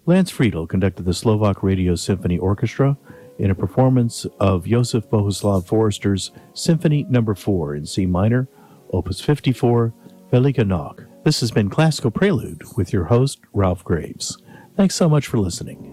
Lance Friedel conducted the Slovak Radio Symphony Orchestra in a performance of Joseph Bohuslav Foerster's Symphony No. 4 in C minor, Opus 54, Velika Nog. This has been Classical Prelude with your host, Ralph Graves. Thanks so much for listening.